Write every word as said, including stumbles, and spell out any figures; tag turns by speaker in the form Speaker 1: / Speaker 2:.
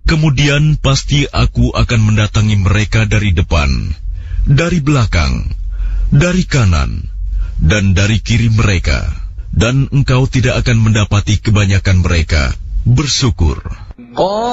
Speaker 1: Kemudian pasti aku akan mendatangi mereka dari depan, dari belakang, dari kanan, dan dari kiri mereka, dan engkau tidak akan mendapati kebanyakan mereka bersyukur.